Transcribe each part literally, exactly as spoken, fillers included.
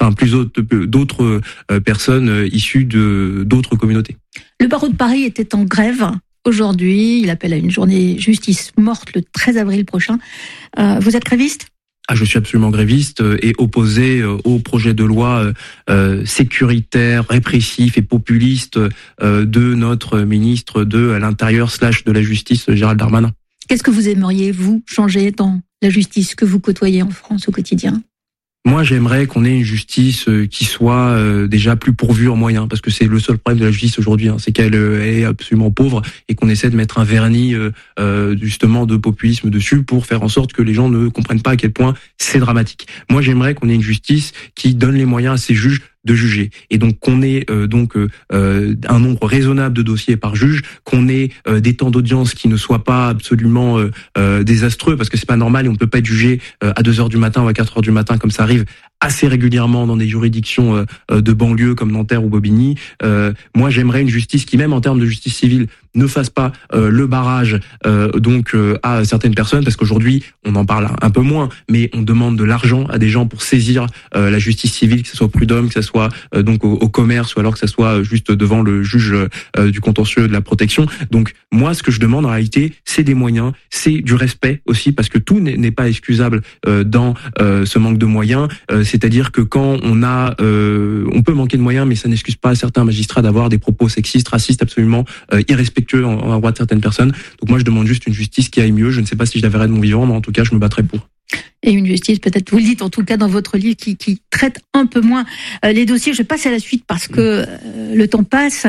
enfin plus autres, d'autres euh, personnes euh, issues de d'autres communautés. Le barreau de Paris était en grève aujourd'hui. Il appelle à une journée justice morte le treize avril prochain. Euh, vous êtes gréviste ? Ah, je suis absolument gréviste et opposé au projet de loi euh, sécuritaire, répressif et populiste euh, de notre ministre de l'Intérieur slash de la Justice, Gérald Darmanin. Qu'est-ce que vous aimeriez, vous, changer dans la justice que vous côtoyez en France au quotidien ? Moi, j'aimerais qu'on ait une justice qui soit euh, déjà plus pourvue en moyens, parce que c'est le seul problème de la justice aujourd'hui, hein, c'est qu'elle euh, est absolument pauvre et qu'on essaie de mettre un vernis euh, euh, justement de populisme dessus pour faire en sorte que les gens ne comprennent pas à quel point c'est dramatique. Moi, j'aimerais qu'on ait une justice qui donne les moyens à ses juges de juger, et donc qu'on ait euh, donc euh, un nombre raisonnable de dossiers par juge, qu'on ait euh, des temps d'audience qui ne soient pas absolument euh, euh, désastreux, parce que c'est pas normal et on ne peut pas être jugé euh, à deux heures du matin ou à quatre heures du matin comme ça arrive assez régulièrement dans des juridictions euh, de banlieue comme Nanterre ou Bobigny. Euh, moi, j'aimerais une justice qui, même en termes de justice civile, ne fasse pas euh, le barrage euh, donc euh, à certaines personnes, parce qu'aujourd'hui, on en parle un peu moins, mais on demande de l'argent à des gens pour saisir euh, la justice civile, que ce soit au prud'homme, que ce soit euh, donc au, au commerce, ou alors que ce soit juste devant le juge euh, du contentieux de la protection. Donc moi, ce que je demande en réalité, c'est des moyens, c'est du respect aussi, parce que tout n'est, n'est pas excusable euh, dans euh, ce manque de moyens. Euh, c'est-à-dire que quand on a, euh, on peut manquer de moyens, mais ça n'excuse pas certains magistrats d'avoir des propos sexistes, racistes, absolument euh, irrespectueux en, en droit de certaines personnes. Donc moi, je demande juste une justice qui aille mieux. Je ne sais pas si je la verrai de mon vivant, mais en tout cas, je me battrai pour. Et une justice, peut-être vous le dites en tout cas dans votre livre, qui, qui traite un peu moins euh, les dossiers. Je passe à la suite parce que euh, le temps passe.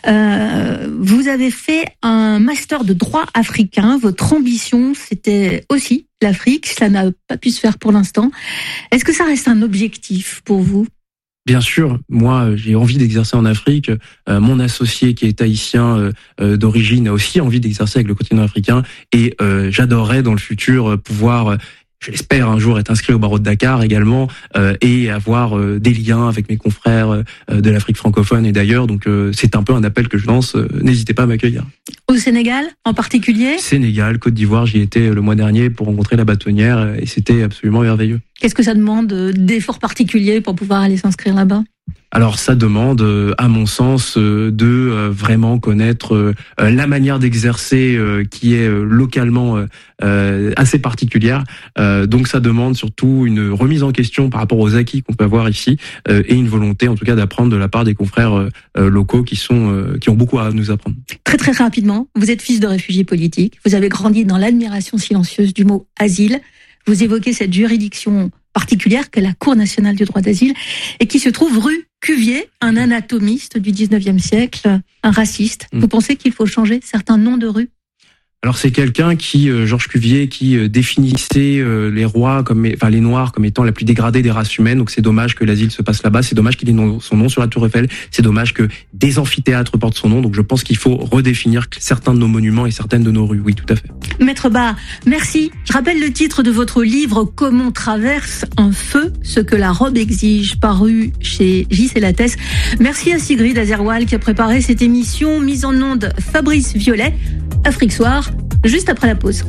Euh, vous avez fait un master de droit africain. Votre ambition, c'était aussi l'Afrique. Cela n'a pas pu se faire pour l'instant. Est-ce que ça reste un objectif pour vous ? Bien sûr, moi j'ai envie d'exercer en Afrique. Euh, mon associé qui est haïtien euh, euh, d'origine a aussi envie d'exercer avec le continent africain, et euh, j'adorerais dans le futur euh, pouvoir... Euh, je l'espère un jour être inscrit au barreau de Dakar également euh, et avoir euh, des liens avec mes confrères euh, de l'Afrique francophone et d'ailleurs. Donc euh, c'est un peu un appel que je lance. Euh, n'hésitez pas à m'accueillir. Au Sénégal en particulier ? Sénégal, Côte d'Ivoire, j'y étais le mois dernier pour rencontrer la bâtonnière et c'était absolument merveilleux. Qu'est-ce que ça demande d'efforts particuliers pour pouvoir aller s'inscrire là-bas ? Alors ça demande, à mon sens, de vraiment connaître la manière d'exercer qui est localement assez particulière. Donc ça demande surtout une remise en question par rapport aux acquis qu'on peut avoir ici et une volonté en tout cas d'apprendre de la part des confrères locaux qui sont qui ont beaucoup à nous apprendre. Très très rapidement, vous êtes fils de réfugiés politiques, vous avez grandi dans l'admiration silencieuse du mot asile. Vous évoquez cette juridiction particulière qu'est la Cour nationale du droit d'asile et qui se trouve rue Cuvier, un anatomiste du dix-neuvième siècle, un raciste. Mmh. Vous pensez qu'il faut changer certains noms de rues ? Alors c'est quelqu'un qui, euh, Georges Cuvier, qui euh, définissait euh, les rois comme, enfin les Noirs comme étant la plus dégradée des races humaines. Donc c'est dommage que l'asile se passe là-bas. C'est dommage qu'il ait non, son nom sur la Tour Eiffel. C'est dommage que des amphithéâtres portent son nom. Donc je pense qu'il faut redéfinir certains de nos monuments et certaines de nos rues. Oui, tout à fait. Maître Ba, merci. Je rappelle le titre de votre livre « Comment traverse un feu, ce que la robe exige », paru chez J C Lattès. Merci à Sigrid Azerwal qui a préparé cette émission, mise en onde Fabrice Violet. Afrique Soir, juste après la pause.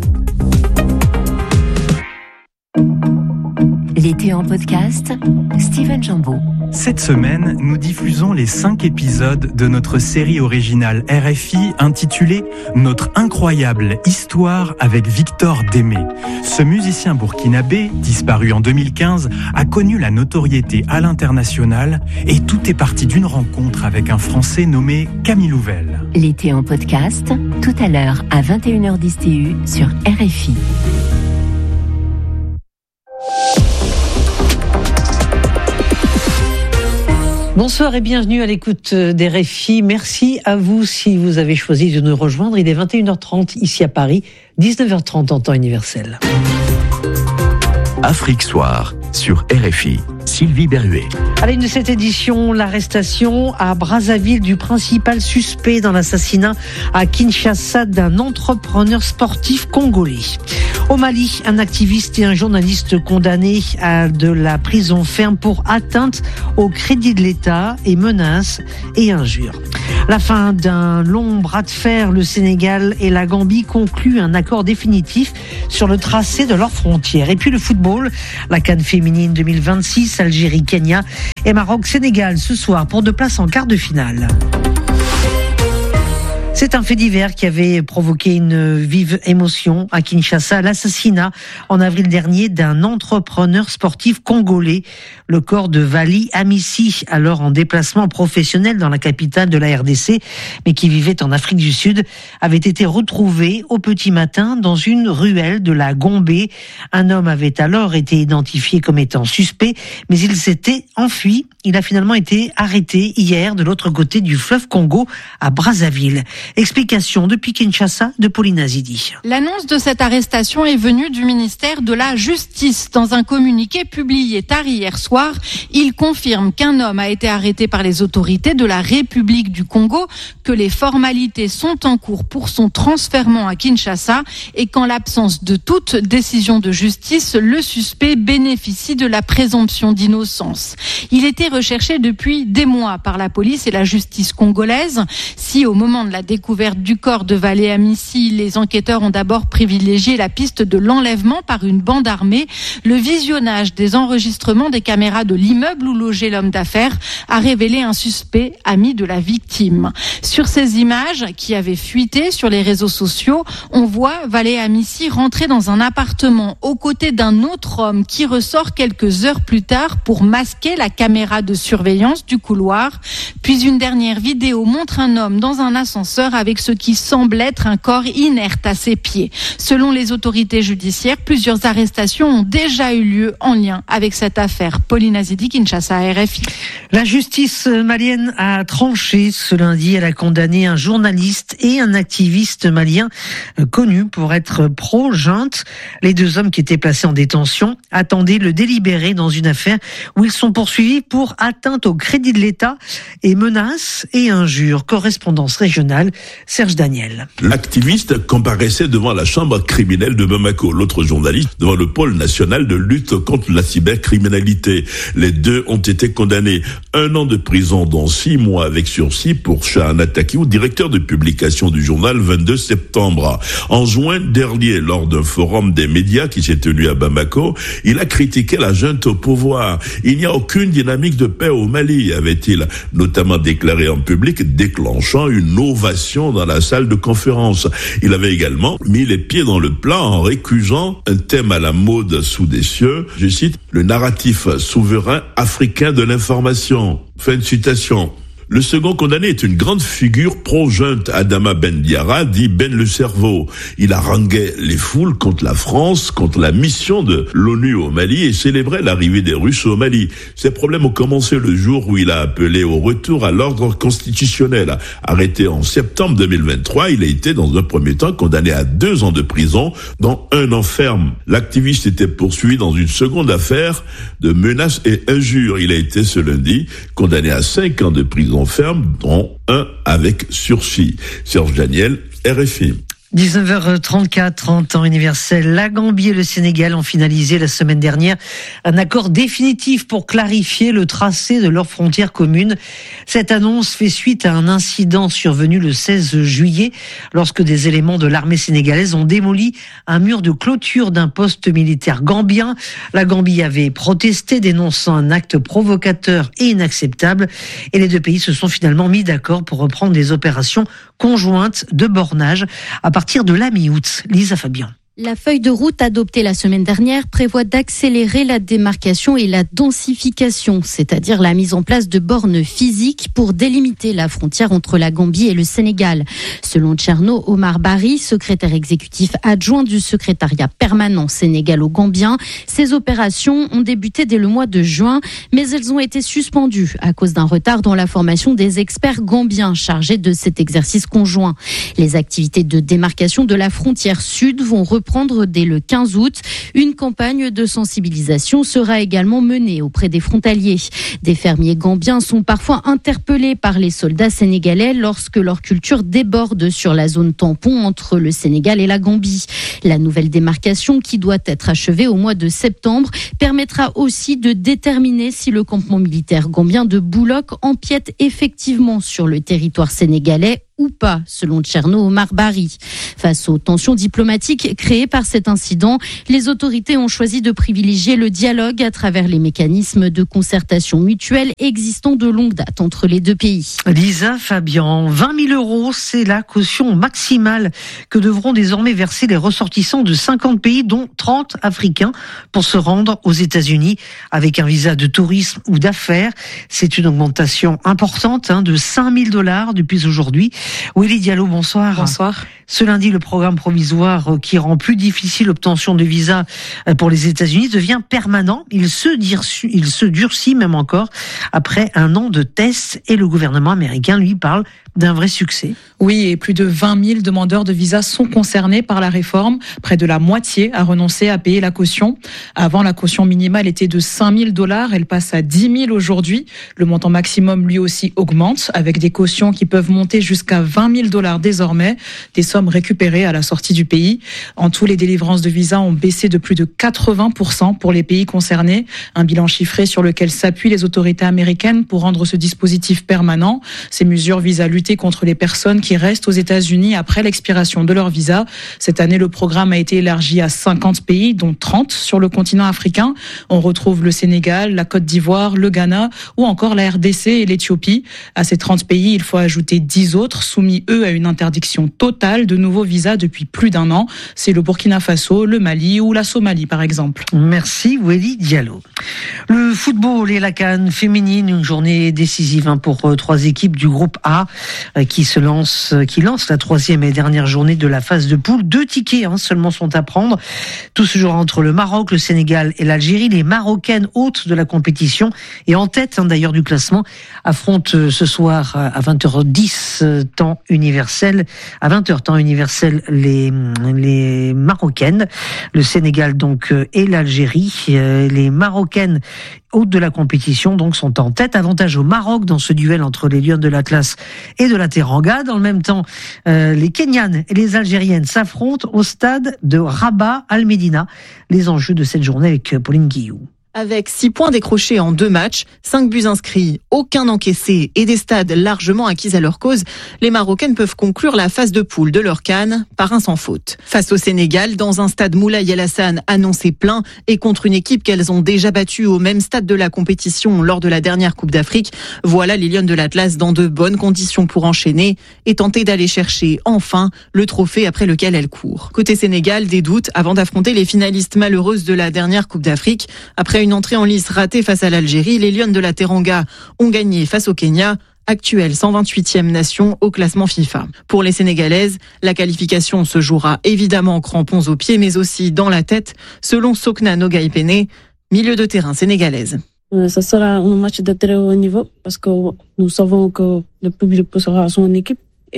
L'été en podcast, Steven Jambeau. Cette semaine, nous diffusons les cinq épisodes de notre série originale R F I intitulée « Notre incroyable histoire avec Victor Démé ». Ce musicien burkinabé, disparu en deux mille quinze, a connu la notoriété à l'international et tout est parti d'une rencontre avec un Français nommé Camille Louvel. L'été en podcast, tout à l'heure à vingt et une heures dix T U sur R F I. Bonsoir et bienvenue à l'écoute des R F I. Merci à vous si vous avez choisi de nous rejoindre. Il est vingt et une heures trente ici à Paris, dix-neuf heures trente en temps universel. Afrique Soir sur R F I. Sylvie Berruet. À la une de cette édition, l'arrestation à Brazzaville du principal suspect dans l'assassinat à Kinshasa d'un entrepreneur sportif congolais. Au Mali, un activiste et un journaliste condamnés à de la prison ferme pour atteinte au crédit de l'État et menaces et injures. La fin d'un long bras de fer, le Sénégal et la Gambie concluent un accord définitif sur le tracé de leurs frontières. Et puis le football, la CAN féminine deux mille vingt-six, Algérie, Kenya et Maroc, Sénégal ce soir pour deux places en quart de finale. C'est un fait divers qui avait provoqué une vive émotion à Kinshasa, l'assassinat en avril dernier d'un entrepreneur sportif congolais. Le corps de Vali Amissi, alors en déplacement professionnel dans la capitale de la R D C, mais qui vivait en Afrique du Sud, avait été retrouvé au petit matin dans une ruelle de la Gombe. Un homme avait alors été identifié comme étant suspect, mais il s'était enfui. Il a finalement été arrêté hier de l'autre côté du fleuve Congo, à Brazzaville. Explication depuis Kinshasa de Pauline Azidi. L'annonce de cette arrestation est venue du ministère de la Justice. Dans un communiqué publié tard hier soir, il confirme qu'un homme a été arrêté par les autorités de la République du Congo, que les formalités sont en cours pour son transfèrement à Kinshasa et qu'en l'absence de toute décision de justice, le suspect bénéficie de la présomption d'innocence. Il était recherché depuis des mois par la police et la justice congolaise. Si au moment de la découverte du corps de Valé Amissi, les enquêteurs ont d'abord privilégié la piste de l'enlèvement par une bande armée, le visionnage des enregistrements des caméras de l'immeuble où logeait l'homme d'affaires a révélé un suspect ami de la victime. Sur ces images qui avaient fuité sur les réseaux sociaux, on voit Valé Amissi rentrer dans un appartement aux côtés d'un autre homme qui ressort quelques heures plus tard pour masquer la caméra de surveillance du couloir. Puis une dernière vidéo montre un homme dans un ascenseur avec ce qui semble être un corps inerte à ses pieds. Selon les autorités judiciaires, plusieurs arrestations ont déjà eu lieu en lien avec cette affaire. Pauline Azidi, Kinshasa, R F I. La justice malienne a tranché ce lundi. Elle a condamné un journaliste et un activiste malien connu pour être pro-junte. Les deux hommes qui étaient placés en détention attendaient le délibéré dans une affaire où ils sont poursuivis pour atteinte au crédit de l'État et menaces et injures. Correspondance régionale, Serge Daniel. L'activiste comparaissait devant la chambre criminelle de Bamako, l'autre journaliste devant le pôle national de lutte contre la cybercriminalité. Les deux ont été condamnés. Un an de prison, dont six mois avec sursis pour Chahana Takiou, directeur de publication du journal vingt-deux septembre. En juin dernier, lors d'un forum des médias qui s'est tenu à Bamako, il a critiqué la junte au pouvoir. Il n'y a aucune dynamique de paix au Mali, avait-il notamment déclaré en public, déclenchant une ovation dans la salle de conférence. Il avait également mis les pieds dans le plat en récusant un thème à la mode sous des cieux, je cite, le narratif souverain africain de l'information. Fin de citation. Le second condamné est une grande figure pro-junte, Adama Ben Diarra, dit Ben le cerveau. Il haranguait les foules contre la France, contre la mission de l'ONU au Mali et célébrait l'arrivée des Russes au Mali. Ces problèmes ont commencé le jour où il a appelé au retour à l'ordre constitutionnel. Arrêté en septembre deux mille vingt-trois, il a été dans un premier temps condamné à deux ans de prison, dont un an ferme. L'activiste était poursuivi dans une seconde affaire de menaces et injures. Il a été ce lundi condamné à cinq ans de prison ferme, dont un avec sursis. Serge Daniel, R F I. dix-neuf heures trente-quatre, en temps universel, la Gambie et le Sénégal ont finalisé la semaine dernière un accord définitif pour clarifier le tracé de leurs frontières communes. Cette annonce fait suite à un incident survenu le seize juillet lorsque des éléments de l'armée sénégalaise ont démoli un mur de clôture d'un poste militaire gambien. La Gambie avait protesté, dénonçant un acte provocateur et inacceptable, et les deux pays se sont finalement mis d'accord pour reprendre des opérations conjointes de bornage à partir de la mi-août. Lisa Fabian. La feuille de route adoptée la semaine dernière prévoit d'accélérer la démarcation et la densification, c'est-à-dire la mise en place de bornes physiques pour délimiter la frontière entre la Gambie et le Sénégal. Selon Tcherno Omar Bari, secrétaire exécutif adjoint du secrétariat permanent sénégalo-gambien, ces opérations ont débuté dès le mois de juin, mais elles ont été suspendues à cause d'un retard dans la formation des experts gambiens chargés de cet exercice conjoint. Les activités de démarcation de la frontière sud vont reprendre reprendre dès le quinze août. Une campagne de sensibilisation sera également menée auprès des frontaliers. Des fermiers gambiens sont parfois interpellés par les soldats sénégalais lorsque leur culture déborde sur la zone tampon entre le Sénégal et la Gambie. La nouvelle démarcation, qui doit être achevée au mois de septembre, permettra aussi de déterminer si le campement militaire gambien de Boulok empiète effectivement sur le territoire sénégalais ou pas, selon Tcherno Omar Bari. Face aux tensions diplomatiques créées par cet incident, les autorités ont choisi de privilégier le dialogue à travers les mécanismes de concertation mutuelle existant de longue date entre les deux pays. Lisa Fabian, vingt mille euros, c'est la caution maximale que devront désormais verser les ressortissants de cinquante pays, dont trente africains, pour se rendre aux États-Unis avec un visa de tourisme ou d'affaires. C'est une augmentation importante hein, de cinq mille dollars depuis aujourd'hui. Willy Diallo, bonsoir. Bonsoir. Ce lundi, le programme provisoire qui rend plus difficile l'obtention de visa pour les États-Unis devient permanent. Il se, durcit, il se durcit même encore après un an de tests et le gouvernement américain lui parle d'un vrai succès. Oui, et plus de vingt mille demandeurs de visa sont concernés par la réforme. Près de la moitié a renoncé à payer la caution. Avant, la caution minimale était de cinq mille dollars. Elle passe à dix mille aujourd'hui. Le montant maximum, lui aussi, augmente avec des cautions qui peuvent monter jusqu'à vingt mille dollars désormais. Des sommes récupérées à la sortie du pays. En tout, les délivrances de visa ont baissé de plus de quatre-vingts pour cent pour les pays concernés. Un bilan chiffré sur lequel s'appuient les autorités américaines pour rendre ce dispositif permanent. Ces mesures visent à lutter contre les personnes qui restent aux États-Unis après l'expiration de leur visa. Cette année, le programme a été élargi à cinquante pays, dont trente sur le continent africain. On retrouve le Sénégal, la Côte d'Ivoire, le Ghana ou encore la R D C et l'Éthiopie. À ces trente pays, il faut ajouter dix autres, soumis eux à une interdiction totale de nouveaux visas depuis plus d'un an. C'est le Burkina Faso, le Mali ou la Somalie par exemple. Merci Willy Diallo. Le football et la CAN féminine, une journée décisive hein, pour euh, trois équipes du groupe A euh, qui se lance, euh, qui lance la troisième et dernière journée de la phase de poule. Deux tickets hein, seulement sont à prendre. Tout se jouera entre le Maroc, le Sénégal et l'Algérie. Les Marocaines, hôtes de la compétition et en tête hein, d'ailleurs du classement, affrontent euh, ce soir euh, à vingt heures dix euh, temps universel, à vingt heures temps universel les les Marocaines, le Sénégal donc euh, et l'Algérie. Euh, les Marocaines hôtes de la compétition donc sont en tête. Avantage au Maroc dans ce duel entre les Lions de l'Atlas et de la Teranga. Dans le même temps, euh, les Kenyanes et les Algériennes s'affrontent au stade de Rabat Al Medina. Les enjeux de cette journée avec Pauline Guillou. Avec six points décrochés en deux matchs, cinq buts inscrits, aucun encaissé et des stades largement acquis à leur cause, les Marocaines peuvent conclure la phase de poule de leur CAN par un sans faute. Face au Sénégal, dans un stade Moulay El Hassan annoncé plein et contre une équipe qu'elles ont déjà battue au même stade de la compétition lors de la dernière Coupe d'Afrique, voilà les Lions de l'Atlas dans de bonnes conditions pour enchaîner et tenter d'aller chercher enfin le trophée après lequel elles courent. Côté Sénégal, des doutes avant d'affronter les finalistes malheureuses de la dernière Coupe d'Afrique. Après une entrée en lice ratée face à l'Algérie, les Lions de la Teranga ont gagné face au Kenya, actuelle cent vingt-huitième nation au classement FIFA. Pour les Sénégalaises, la qualification se jouera évidemment en crampons aux pieds, mais aussi dans la tête, selon Sokna Nogaïpene, milieu de terrain sénégalaise. Ça sera un match de très haut niveau parce que nous savons que le public sera son équipe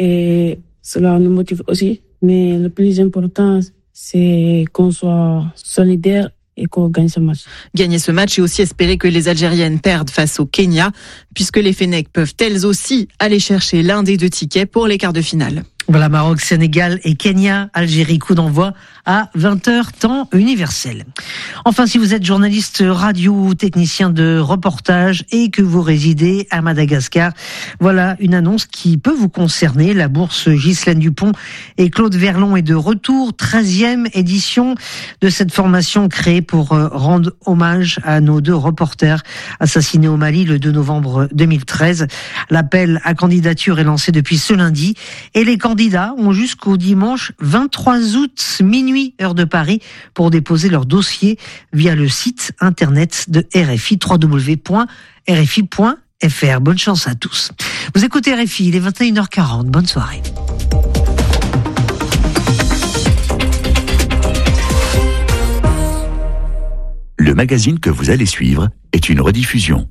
et cela nous motive aussi. Mais le plus important, c'est qu'on soit solidaire et qu'on gagne ce match. Gagner ce match et aussi espérer que les Algériennes perdent face au Kenya, puisque les Fennecs peuvent elles aussi aller chercher l'un des deux tickets pour les quarts de finale. Voilà, Maroc, Sénégal et Kenya, Algérie, coup d'envoi à vingt heures temps universel. Enfin, si vous êtes journaliste radio ou technicien de reportage et que vous résidez à Madagascar, voilà une annonce qui peut vous concerner. La bourse Ghislaine Dupont et Claude Verlon est de retour, treizième édition de cette formation créée pour rendre hommage à nos deux reporters assassinés au Mali le deux novembre deux mille treize. L'appel à candidature est lancé depuis ce lundi et les candidats candidats ont jusqu'au dimanche vingt-trois août, minuit, heure de Paris, pour déposer leur dossier via le site internet de R F I, w w w point r f i point f r. Bonne chance à tous. Vous écoutez R F I, il est vingt et une heures quarante. Bonne soirée. Le magazine que vous allez suivre est une rediffusion.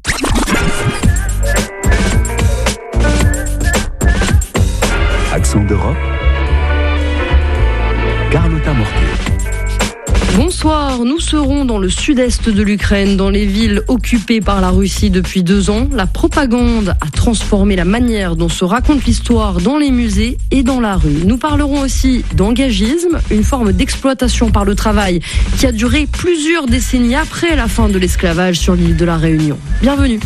Accent d'Europe, Carlotta Mortier. Bonsoir, nous serons dans le sud-est de l'Ukraine, dans les villes occupées par la Russie depuis deux ans. La propagande a transformé la manière dont se raconte l'histoire dans les musées et dans la rue. Nous parlerons aussi d'engagisme, une forme d'exploitation par le travail qui a duré plusieurs décennies après la fin de l'esclavage sur l'île de la Réunion. Bienvenue.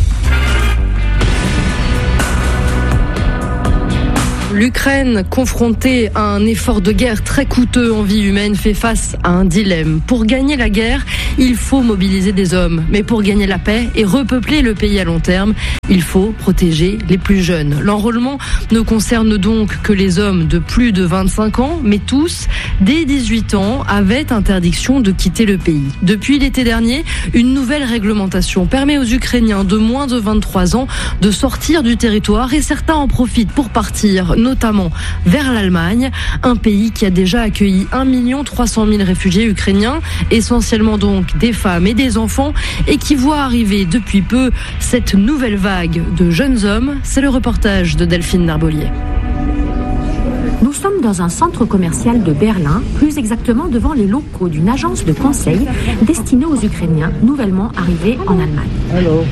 L'Ukraine, confrontée à un effort de guerre très coûteux en vie humaine, fait face à un dilemme. Pour gagner la guerre, il faut mobiliser des hommes. Mais pour gagner la paix et repeupler le pays à long terme, il faut protéger les plus jeunes. L'enrôlement ne concerne donc que les hommes de plus de vingt-cinq ans, mais tous, dès dix-huit ans, avaient interdiction de quitter le pays. Depuis l'été dernier, une nouvelle réglementation permet aux Ukrainiens de moins de vingt-trois ans de sortir du territoire et certains en profitent pour partir, notamment vers l'Allemagne, un pays qui a déjà accueilli un million trois cent mille réfugiés ukrainiens, essentiellement donc des femmes et des enfants, et qui voit arriver depuis peu cette nouvelle vague de jeunes hommes. C'est le reportage de Delphine Narbolier. Nous sommes dans un centre commercial de Berlin, plus exactement devant les locaux d'une agence de conseil destinée aux Ukrainiens nouvellement arrivés en Allemagne. Hello.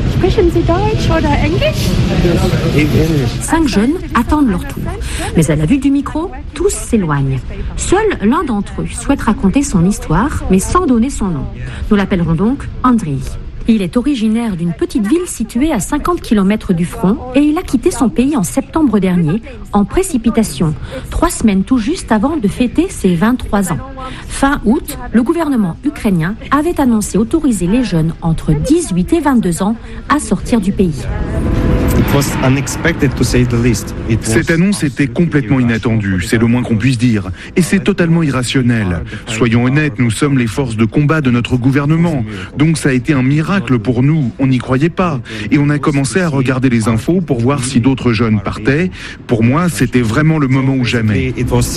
Cinq jeunes attendent leur tour. Mais à la vue du micro, tous s'éloignent. Seul l'un d'entre eux souhaite raconter son histoire, mais sans donner son nom. Nous l'appellerons donc Andrei. Il est originaire d'une petite ville située à cinquante kilomètres du front et il a quitté son pays en septembre dernier, en précipitation, trois semaines tout juste avant de fêter ses vingt-trois ans. Fin août, le gouvernement ukrainien avait annoncé autoriser les jeunes entre dix-huit et vingt-deux ans à sortir du pays. Cette annonce était complètement inattendue, c'est le moins qu'on puisse dire. Et c'est totalement irrationnel. Soyons honnêtes, nous sommes les forces de combat de notre gouvernement. Donc ça a été un miracle pour nous, on n'y croyait pas. Et on a commencé à regarder les infos pour voir si d'autres jeunes partaient. Pour moi, c'était vraiment le moment ou jamais.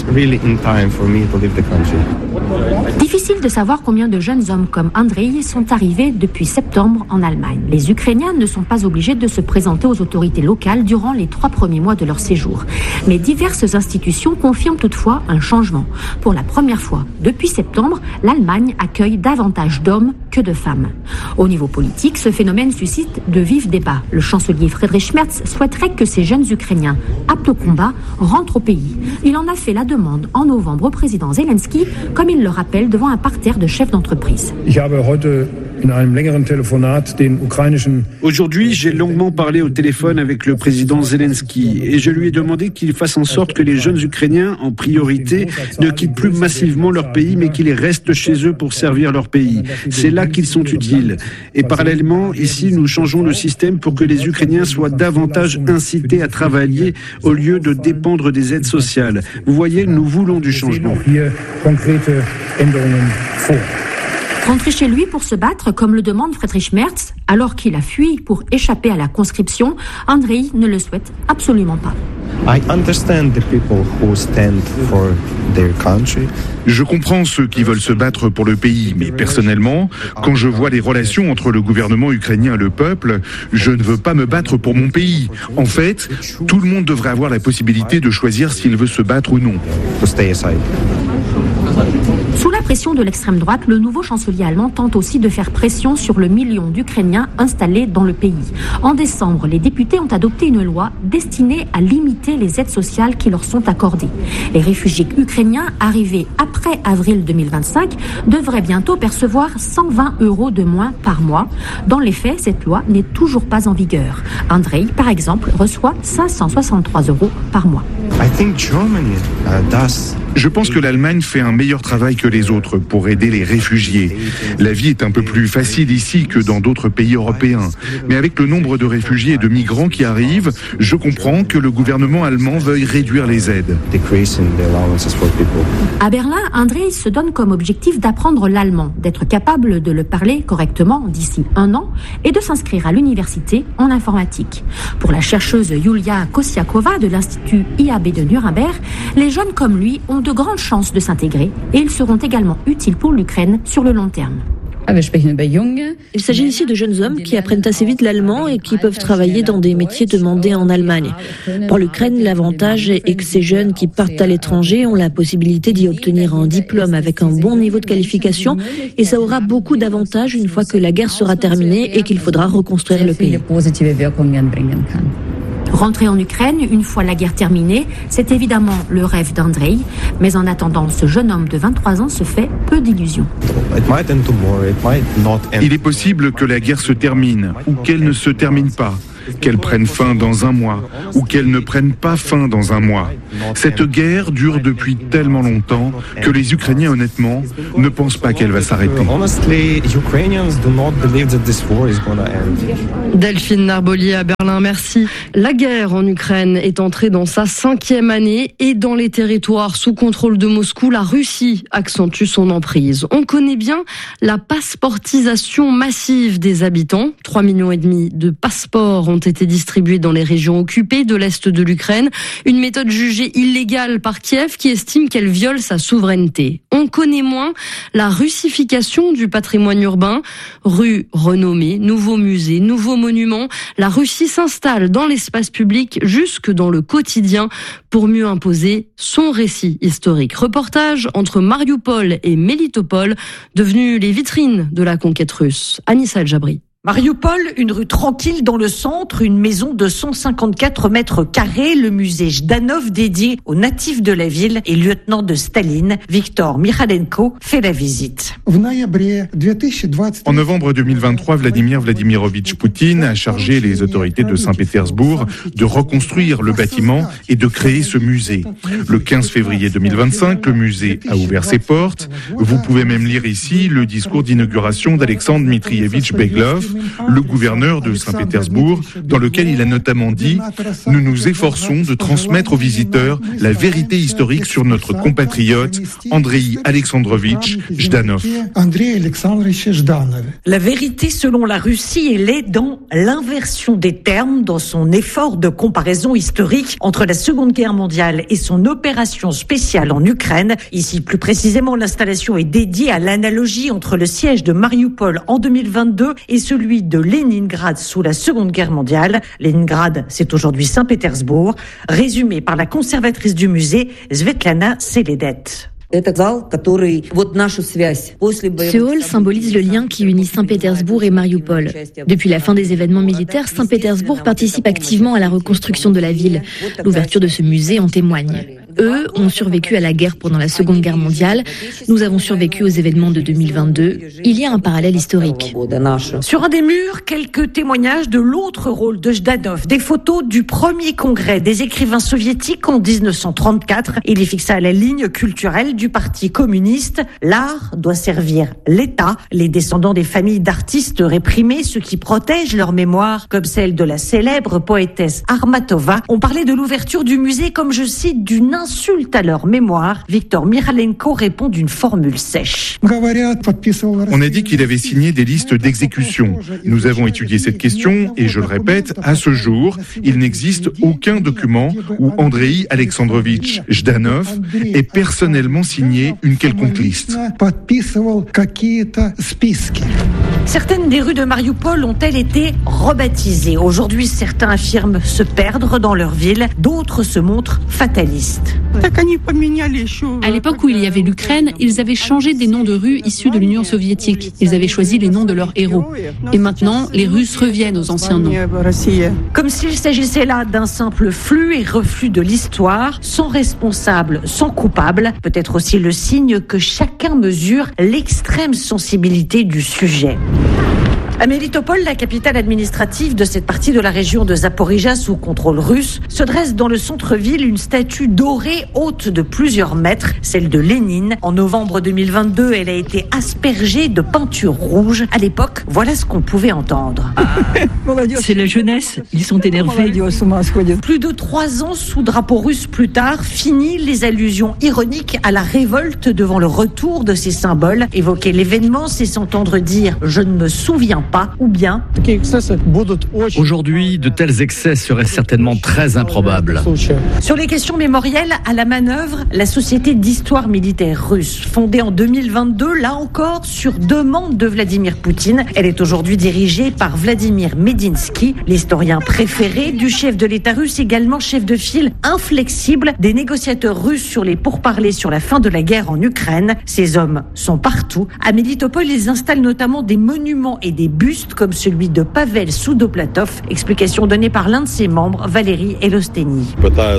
Difficile de savoir combien de jeunes hommes comme Andrei sont arrivés depuis septembre en Allemagne. Les Ukrainiens ne sont pas obligés de se présenter aux autorités locales durant les trois premiers mois de leur séjour. Mais diverses institutions confirment toutefois un changement. Pour la première fois depuis septembre, l'Allemagne accueille davantage d'hommes que de femmes. Au niveau politique, ce phénomène suscite de vifs débats. Le chancelier Friedrich Merz souhaiterait que ces jeunes Ukrainiens aptes au combat rentrent au pays. Il en a fait la demande en novembre au président Zelensky, comme il le rappelle devant un parterre de chefs d'entreprise. Aujourd'hui, j'ai longuement parlé au téléphone avec le président Zelensky et je lui ai demandé qu'il fasse en sorte que les jeunes Ukrainiens, en priorité, ne quittent plus massivement leur pays, mais qu'ils restent chez eux pour servir leur pays. C'est là qu'ils sont utiles. Et parallèlement, ici, nous changeons le système pour que les Ukrainiens soient davantage incités à travailler au lieu de dépendre des aides sociales. Vous voyez, nous voulons du changement. Rentrer chez lui pour se battre, comme le demande Friedrich Merz, alors qu'il a fui pour échapper à la conscription, Andrei ne le souhaite absolument pas. Je comprends ceux qui veulent se battre pour le pays, mais personnellement, quand je vois les relations entre le gouvernement ukrainien et le peuple, je ne veux pas me battre pour mon pays. En fait, tout le monde devrait avoir la possibilité de choisir s'il veut se battre ou non. Sous la pression de l'extrême droite, le nouveau chancelier allemand tente aussi de faire pression sur le million d'Ukrainiens installés dans le pays. En décembre, les députés ont adopté une loi destinée à limiter les aides sociales qui leur sont accordées. Les réfugiés ukrainiens arrivés après avril deux mille vingt-cinq devraient bientôt percevoir cent vingt euros de moins par mois. Dans les faits, cette loi n'est toujours pas en vigueur. Andrei, par exemple, reçoit cinq cent soixante-trois euros par mois. Je pense que l'Allemagne fait un meilleur travail que les autres pour aider les réfugiés. La vie est un peu plus facile ici que dans d'autres pays européens. Mais avec le nombre de réfugiés et de migrants qui arrivent, je comprends que le gouvernement allemand veuille réduire les aides. À Berlin, Andrei se donne comme objectif d'apprendre l'allemand, d'être capable de le parler correctement d'ici un an et de s'inscrire à l'université en informatique. Pour la chercheuse Yulia Kosiakova de l'Institut I A B de Nuremberg, les jeunes comme lui ont de grandes chances de s'intégrer et ils seront également utiles pour l'Ukraine sur le long terme. Il s'agit ici de jeunes hommes qui apprennent assez vite l'allemand et qui peuvent travailler dans des métiers demandés en Allemagne. Pour l'Ukraine, l'avantage est que ces jeunes qui partent à l'étranger ont la possibilité d'y obtenir un diplôme avec un bon niveau de qualification et ça aura beaucoup d'avantages une fois que la guerre sera terminée et qu'il faudra reconstruire le pays. Rentrer en Ukraine, une fois la guerre terminée, c'est évidemment le rêve d'Andrei. Mais en attendant, ce jeune homme de vingt-trois ans se fait peu d'illusions. Il est possible que la guerre se termine ou qu'elle ne se termine pas, qu'elle prenne fin dans un mois ou qu'elle ne prenne pas fin dans un mois. Cette guerre dure depuis tellement longtemps que les Ukrainiens, honnêtement, ne pensent pas qu'elle va s'arrêter. Delphine Narboli à Berlin, merci. La guerre en Ukraine est entrée dans sa cinquième année et dans les territoires sous contrôle de Moscou, la Russie accentue son emprise. On connaît bien la passeportisation massive des habitants. trois millions et demi de passeports ont été distribués dans les régions occupées de l'Est de l'Ukraine. Une méthode jugée illégale par Kiev qui estime qu'elle viole sa souveraineté. On connaît moins la russification du patrimoine urbain. Rues renommées, nouveaux musées, nouveaux monuments. La Russie s'installe dans l'espace public jusque dans le quotidien pour mieux imposer son récit historique. Reportage entre Mariupol et Mélitopol, devenus les vitrines de la conquête russe. Anissa El-Jabri. Mariupol, une rue tranquille dans le centre, une maison de cent cinquante-quatre mètres carrés, le musée Jdanov dédié aux natifs de la ville et lieutenant de Staline, Viktor Mikhalenko, fait la visite. En novembre deux mille vingt-trois, Vladimir Vladimirovitch Poutine a chargé les autorités de Saint-Pétersbourg de reconstruire le bâtiment et de créer ce musée. Le quinze février deux mille vingt-cinq, le musée a ouvert ses portes. Vous pouvez même lire ici le discours d'inauguration d'Alexandre Dmitrievitch Beglov, le gouverneur de Saint-Pétersbourg, dans lequel il a notamment dit « Nous nous efforçons de transmettre aux visiteurs la vérité historique sur notre compatriote Andrei Alexandrovitch Jdanov. » La vérité selon la Russie, elle est dans l'inversion des termes, dans son effort de comparaison historique entre la Seconde Guerre mondiale et son opération spéciale en Ukraine. Ici, plus précisément, l'installation est dédiée à l'analogie entre le siège de Mariupol en deux mille vingt-deux et celui de Leningrad sous la Seconde Guerre mondiale. Leningrad, c'est aujourd'hui Saint-Pétersbourg, résumé par la conservatrice du musée, Svetlana Seledet. Ce hall symbolise le lien qui unit Saint-Pétersbourg et Mariupol. Depuis la fin des événements militaires, Saint-Pétersbourg participe activement à la reconstruction de la ville. L'ouverture de ce musée en témoigne. Eux ont survécu à la guerre pendant la Seconde Guerre mondiale. Nous avons survécu aux événements de deux mille vingt-deux. Il y a un parallèle historique. Sur un des murs, quelques témoignages de l'autre rôle de Jdanov. Des photos du premier congrès des écrivains soviétiques en dix-neuf cent trente-quatre. Il est fixé à la ligne culturelle du Parti communiste. L'art doit servir l'État. Les descendants des familles d'artistes réprimés, ceux qui protègent leur mémoire, comme celle de la célèbre poétesse Armatova, ont parlé de l'ouverture du musée comme, je cite, d'une insulte à leur mémoire. Viktor Mikhalenko répond d'une formule sèche. On a dit qu'il avait signé des listes d'exécution. Nous avons étudié cette question et je le répète, à ce jour, il n'existe aucun document où Andrei Alexandrovitch Jdanov ait personnellement signé une quelconque liste. Certaines des rues de Mariupol ont-elles été rebaptisées. Aujourd'hui, certains affirment se perdre dans leur ville, d'autres se montrent fatalistes. À l'époque où il y avait l'Ukraine, ils avaient changé des noms de rues issus de l'Union soviétique. Ils avaient choisi les noms de leurs héros. Et maintenant, les Russes reviennent aux anciens noms. Comme s'il s'agissait là d'un simple flux et reflux de l'histoire, sans responsable, sans coupable. Peut-être aussi le signe que chacun mesure l'extrême sensibilité du sujet. À Mélitopol, la capitale administrative de cette partie de la région de Zaporijia sous contrôle russe, se dresse dans le centre-ville une statue dorée haute de plusieurs mètres, celle de Lénine. En novembre deux mille vingt-deux, elle a été aspergée de peinture rouge. À l'époque, voilà ce qu'on pouvait entendre. C'est la jeunesse, ils sont énervés. Plus de trois ans sous drapeau russe plus tard, fini les allusions ironiques à la révolte devant le retour de ces symboles. Évoquer l'événement, c'est s'entendre dire « je ne me souviens pas, ou bien... Aujourd'hui, de tels excès seraient certainement très improbables. Sur les questions mémorielles, à la manœuvre, la Société d'histoire militaire russe, fondée en deux mille vingt-deux, là encore, sur demande de Vladimir Poutine. Elle est aujourd'hui dirigée par Vladimir Medinsky, l'historien préféré du chef de l'État russe, également chef de file inflexible des négociateurs russes sur les pourparlers sur la fin de la guerre en Ukraine. Ces hommes sont partout. À Mélitopol, ils installent notamment des monuments et des bustes comme celui de Pavel Soudoplatov. Explication donnée par l'un de ses membres, Valérie Elosteni.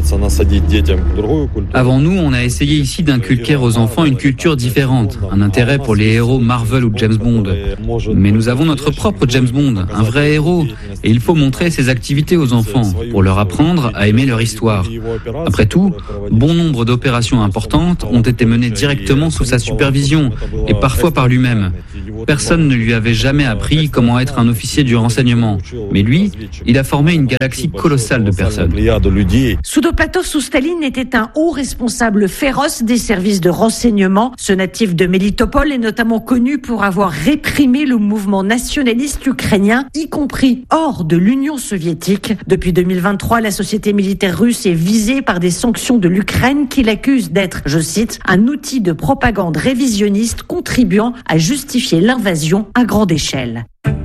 Avant nous, on a essayé ici d'inculquer aux enfants une culture différente, un intérêt pour les héros Marvel ou James Bond. Mais nous avons notre propre James Bond, un vrai héros, et il faut montrer ses activités aux enfants pour leur apprendre à aimer leur histoire. Après tout, bon nombre d'opérations importantes ont été menées directement sous sa supervision et parfois par lui-même. Personne ne lui avait jamais appris comment être un officier du renseignement. Mais lui, il a formé une galaxie colossale de personnes. Soudoplatov sous Staline était un haut responsable féroce des services de renseignement. Ce natif de Mélitopol est notamment connu pour avoir réprimé le mouvement nationaliste ukrainien, y compris hors de l'Union soviétique. Depuis deux mille vingt-trois, la société militaire russe est visée par des sanctions de l'Ukraine qui l'accusent d'être, je cite, un outil de propagande révisionniste contribuant à justifier l'invasion à grande échelle.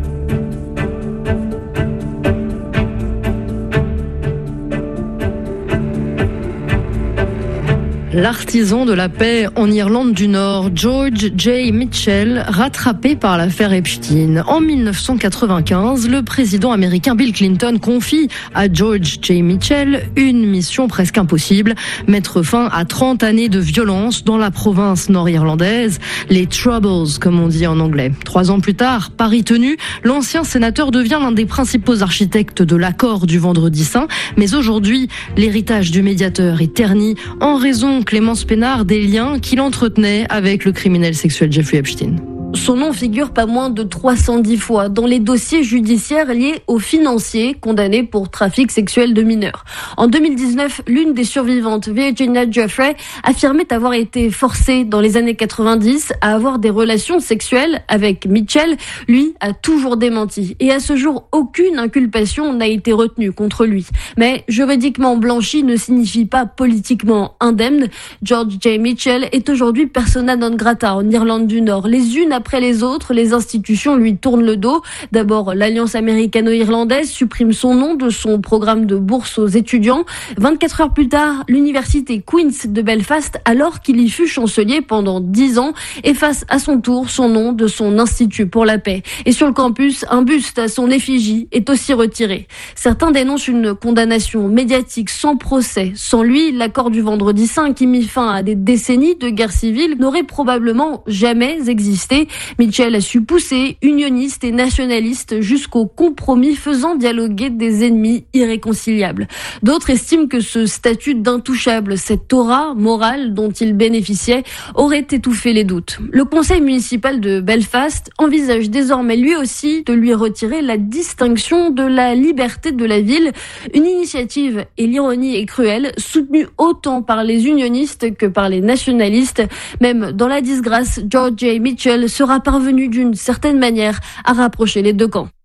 L'artisan de la paix en Irlande du Nord, George J. Mitchell, rattrapé par l'affaire Epstein. En mille neuf cent quatre-vingt-quinze, le président américain Bill Clinton confie à George J. Mitchell une mission presque impossible, mettre fin à trente années de violence dans la province nord-irlandaise, les Troubles, comme on dit en anglais. Trois ans plus tard, pari tenu, l'ancien sénateur devient l'un des principaux architectes de l'accord du Vendredi Saint, mais aujourd'hui, l'héritage du médiateur est terni en raison Clémence Pénard des liens qu'il entretenait avec le criminel sexuel Jeffrey Epstein. Son nom figure pas moins de trois cent dix fois dans les dossiers judiciaires liés aux financiers condamnés pour trafic sexuel de mineurs. En deux mille dix-neuf, l'une des survivantes, Virginia Giuffre, affirmait avoir été forcée dans les années quatre-vingt-dix à avoir des relations sexuelles avec Mitchell. Lui a toujours démenti et à ce jour, aucune inculpation n'a été retenue contre lui. Mais juridiquement blanchi ne signifie pas politiquement indemne. George J. Mitchell est aujourd'hui persona non grata en Irlande du Nord. Les unes après les autres, les institutions lui tournent le dos. D'abord, l'Alliance américano-irlandaise supprime son nom de son programme de bourse aux étudiants. vingt-quatre heures plus tard, l'université Queen's de Belfast, alors qu'il y fut chancelier pendant dix ans, efface à son tour son nom de son institut pour la paix. Et sur le campus, un buste à son effigie est aussi retiré. Certains dénoncent une condamnation médiatique sans procès. Sans lui, l'accord du Vendredi Saint qui mit fin à des décennies de guerre civile n'aurait probablement jamais existé. Mitchell a su pousser unionistes et nationalistes jusqu'au compromis faisant dialoguer des ennemis irréconciliables. D'autres estiment que ce statut d'intouchable, cette aura morale dont il bénéficiait, aurait étouffé les doutes. Le conseil municipal de Belfast envisage désormais lui aussi de lui retirer la distinction de la liberté de la ville, une initiative, et l'ironie est cruelle, soutenue autant par les unionistes que par les nationalistes. Même dans la disgrâce, George J. Mitchell sera parvenu d'une certaine manière à rapprocher les deux camps.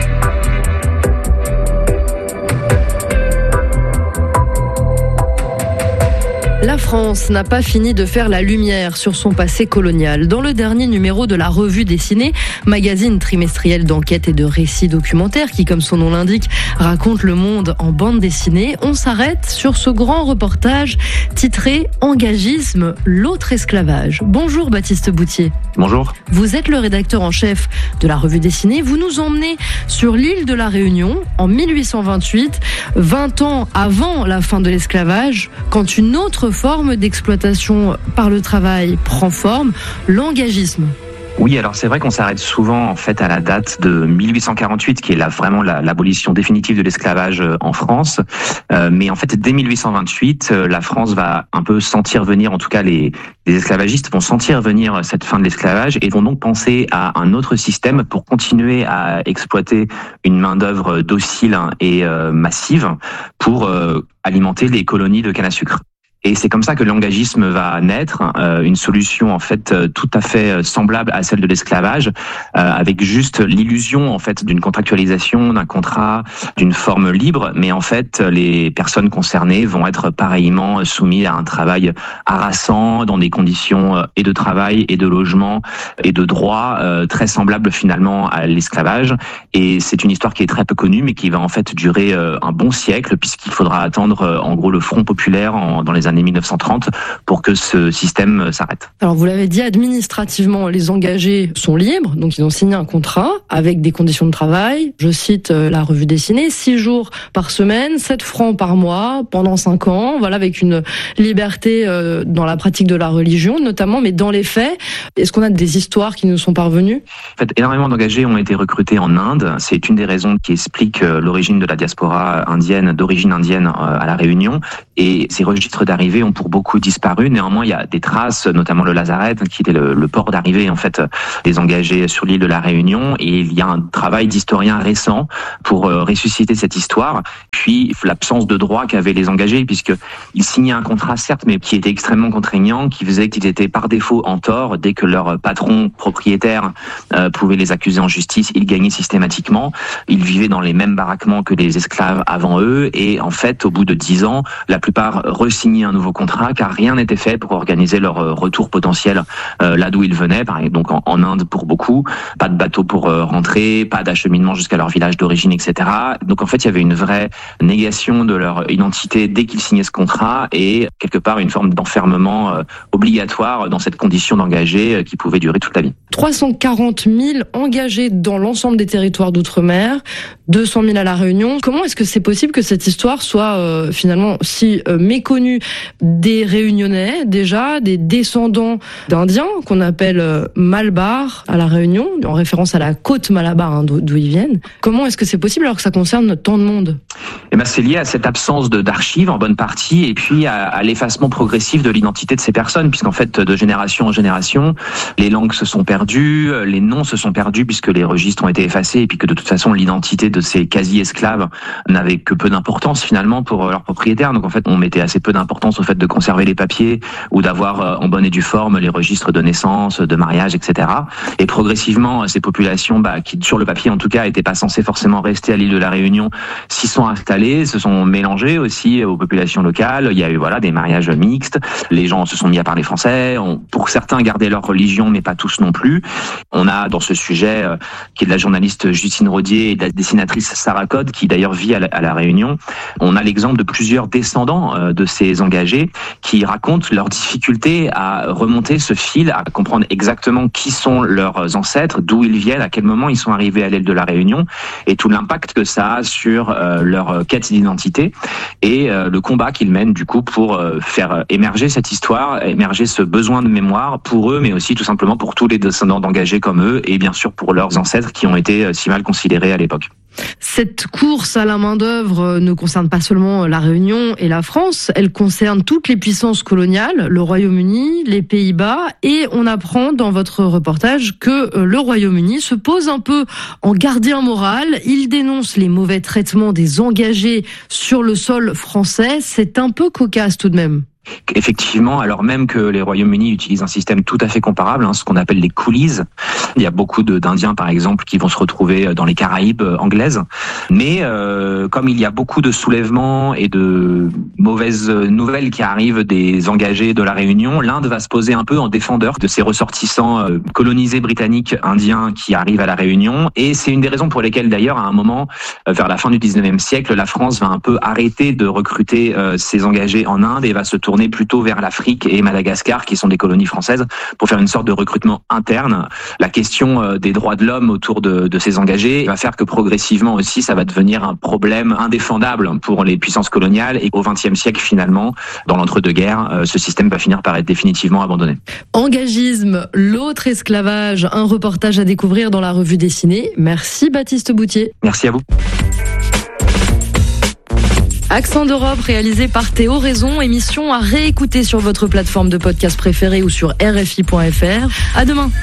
La France n'a pas fini de faire la lumière sur son passé colonial. Dans le dernier numéro de la Revue Dessinée, magazine trimestriel d'enquête et de récits documentaires qui, comme son nom l'indique, raconte le monde en bande dessinée, on s'arrête sur ce grand reportage titré « Engagisme, l'autre esclavage ». Bonjour Baptiste Boutier. Bonjour. Vous êtes le rédacteur en chef de la Revue Dessinée. Vous nous emmenez sur l'île de la Réunion en mille huit cent vingt-huit, vingt ans avant la fin de l'esclavage, quand une autre forme d'exploitation par le travail prend forme, l'engagisme. Oui, alors c'est vrai qu'on s'arrête souvent en fait à la date de mille huit cent quarante-huit, qui est là vraiment la, l'abolition définitive de l'esclavage en France. Euh, mais en fait, dès mille huit cent vingt-huit, la France va un peu sentir venir, en tout cas les, les esclavagistes vont sentir venir cette fin de l'esclavage et vont donc penser à un autre système pour continuer à exploiter une main-d'œuvre docile et euh, massive pour euh, alimenter les colonies de canne à sucre. Et c'est comme ça que l'engagisme va naître, euh, une solution en fait euh, tout à fait semblable à celle de l'esclavage, euh, avec juste l'illusion en fait d'une contractualisation, d'un contrat, d'une forme libre, mais en fait les personnes concernées vont être pareillement soumises à un travail harassant dans des conditions et de travail et de logement et de droit euh, très semblables finalement à l'esclavage. Et c'est une histoire qui est très peu connue, mais qui va en fait durer euh, un bon siècle, puisqu'il faudra attendre euh, en gros le Front populaire en, dans les années mille neuf cent trente pour que ce système s'arrête. Alors vous l'avez dit, administrativement, les engagés sont libres, donc ils ont signé un contrat avec des conditions de travail. Je cite euh, la revue dessinée, six jours par semaine, sept francs par mois, pendant cinq ans, voilà, avec une liberté euh, dans la pratique de la religion notamment, mais dans les faits, est-ce qu'on a des histoires qui nous sont parvenues ? En fait, énormément d'engagés ont été recrutés en Inde. C'est une des raisons qui explique euh, l'origine de la diaspora indienne, d'origine indienne euh, à La Réunion. Et ces registres d'arrivée ont pour beaucoup disparu. Néanmoins, il y a des traces, notamment le Lazaret, qui était le, le port d'arrivée en fait des engagés sur l'île de La Réunion. Et il y a un travail d'historien récent pour euh, ressusciter cette histoire. Puis l'absence de droit qu'avaient les engagés, puisqu'ils signaient un contrat, certes, mais qui était extrêmement contraignant, qui faisait qu'ils étaient par défaut en tort. Dès que leur patron propriétaire euh, pouvait les accuser en justice, ils gagnaient systématiquement. Ils vivaient dans les mêmes baraquements que les esclaves avant eux. Et en fait, au bout de dix ans, la plupart re-signaient un nouveau contrat, car rien n'était fait pour organiser leur retour potentiel euh, là d'où ils venaient, par exemple, donc en, en Inde pour beaucoup. Pas de bateau pour euh, rentrer, pas d'acheminement jusqu'à leur village d'origine, et cetera. Donc en fait, il y avait une vraie négation de leur identité dès qu'ils signaient ce contrat, et quelque part une forme d'enfermement euh, obligatoire dans cette condition d'engagé euh, qui pouvait durer toute la vie. trois cent quarante mille engagés dans l'ensemble des territoires d'outre-mer, deux cent mille à La Réunion. Comment est-ce que c'est possible que cette histoire soit euh, finalement si euh, méconnue des Réunionnais, déjà, des descendants d'Indiens qu'on appelle euh, Malbar à La Réunion, en référence à la côte Malabar, hein, d'où, d'où ils viennent. Comment est-ce que c'est possible alors que ça concerne tant de monde ? Eh ben, c'est lié à cette absence de, d'archives en bonne partie, et puis à, à l'effacement progressif de l'identité de ces personnes, puisqu'en fait, de génération en génération, les langues se sont perdues, les noms se sont perdus puisque les registres ont été effacés, et puis que de toute façon, l'identité de ces quasi-esclaves n'avait que peu d'importance finalement pour leurs propriétaires. Donc en fait, on mettait assez peu d'importance au fait de conserver les papiers ou d'avoir en bonne et due forme les registres de naissance, de mariage, et cetera. Et progressivement, ces populations, bah, qui sur le papier en tout cas n'étaient pas censées forcément rester à l'île de La Réunion, s'y sont installées, se sont mélangées aussi aux populations locales. Il y a eu voilà des mariages mixtes. Les gens se sont mis à parler français. On, pour certains, gardaient leur religion, mais pas tous non plus. On a dans ce sujet, euh, qui est de la journaliste Justine Rodier et de la dessinatrice Sarah Code, qui d'ailleurs vit à la, à la Réunion. On a l'exemple de plusieurs descendants euh, de ces engagés qui racontent leurs difficultés à remonter ce fil, à comprendre exactement qui sont leurs ancêtres, d'où ils viennent, à quel moment ils sont arrivés à l'île de La Réunion, et tout l'impact que ça a sur euh, leur quête d'identité et euh, le combat qu'ils mènent du coup pour euh, faire émerger cette histoire, émerger ce besoin de mémoire pour eux, mais aussi tout simplement pour tous les descendants d'engagés comme eux, et bien sûr pour leurs ancêtres qui ont été euh, si mal considérés à l'époque. Cette course à la main-d'œuvre ne concerne pas seulement la Réunion et la France, elle concerne toutes les puissances coloniales, le Royaume-Uni, les Pays-Bas, et on apprend dans votre reportage que le Royaume-Uni se pose un peu en gardien moral. Il dénonce les mauvais traitements des engagés sur le sol français. C'est un peu cocasse tout de même. Effectivement, alors même que les Royaumes-Unis utilisent un système tout à fait comparable, hein, ce qu'on appelle les coolies. Il y a beaucoup de, d'Indiens, par exemple, qui vont se retrouver dans les Caraïbes anglaises. Mais euh, comme il y a beaucoup de soulèvements et de mauvaises nouvelles qui arrivent des engagés de la Réunion, l'Inde va se poser un peu en défendeur de ces ressortissants euh, colonisés britanniques indiens qui arrivent à la Réunion. Et c'est une des raisons pour lesquelles, d'ailleurs, à un moment, euh, vers la fin du dix-neuvième siècle, la France va un peu arrêter de recruter euh, ces engagés en Inde et va se tourner plutôt vers l'Afrique et Madagascar, qui sont des colonies françaises, pour faire une sorte de recrutement interne. La question des droits de l'homme autour de, de ces engagés va faire que progressivement aussi, ça va devenir un problème indéfendable pour les puissances coloniales, et au vingtième siècle, finalement, dans l'entre-deux-guerres, ce système va finir par être définitivement abandonné. Engagisme, l'autre esclavage, un reportage à découvrir dans la revue dessinée. Merci Baptiste Boutier. Merci à vous. Accent d'Europe réalisé par Théo Raison, émission à réécouter sur votre plateforme de podcast préférée ou sur R F I point F R. À demain.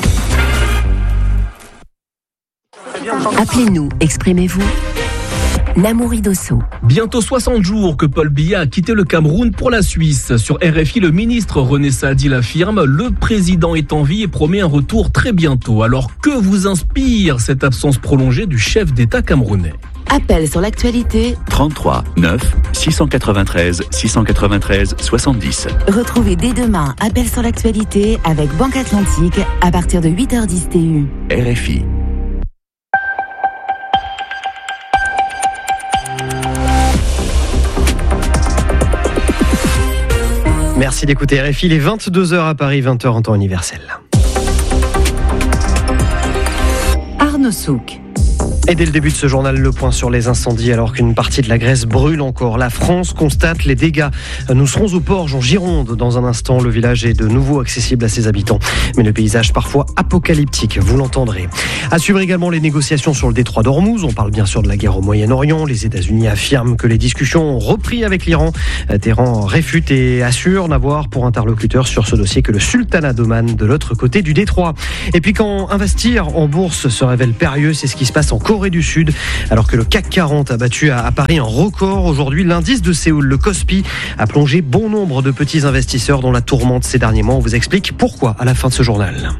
Appelez-nous, exprimez-vous. Namouri Dosso. Bientôt soixante jours que Paul Biya a quitté le Cameroun pour la Suisse. Sur R F I, le ministre René Saadi l'affirme, le président est en vie et promet un retour très bientôt. Alors que vous inspire cette absence prolongée du chef d'État camerounais ? Appel sur l'actualité trente-trois neuf six cent quatre-vingt-treize six cent quatre-vingt-treize soixante-dix. Retrouvez dès demain Appel sur l'actualité avec Banque Atlantique à partir de huit heures dix T U. R F I. Merci d'écouter R F I, il est vingt-deux heures à Paris, vingt heures en temps universel. Arnaud Souk. Et dès le début de ce journal, le point sur les incendies alors qu'une partie de la Grèce brûle encore. La France constate les dégâts. Nous serons au Porge en Gironde dans un instant. Le village est de nouveau accessible à ses habitants. Mais le paysage parfois apocalyptique, vous l'entendrez. À suivre également les négociations sur le détroit d'Ormuz. On parle bien sûr de la guerre au Moyen-Orient. Les États-Unis affirment que les discussions ont repris avec l'Iran. Téhéran réfute et assure n'avoir pour interlocuteur sur ce dossier que le sultanat d'Oman de l'autre côté du détroit. Et puis quand investir en bourse se révèle périlleux, c'est ce qui se passe en Corée du Sud, alors que le C A C quarante a battu à Paris un record. Aujourd'hui, l'indice de Séoul, le Kospi, a plongé bon nombre de petits investisseurs dans la tourmente ces derniers mois. On vous explique pourquoi à la fin de ce journal.